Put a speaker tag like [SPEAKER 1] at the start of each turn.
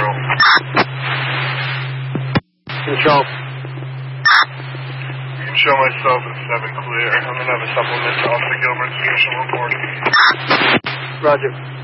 [SPEAKER 1] Control.
[SPEAKER 2] Control.
[SPEAKER 1] I can show myself at 7 clear. I'm going to have a supplement to Officer Gilbert's initial report.
[SPEAKER 2] Roger.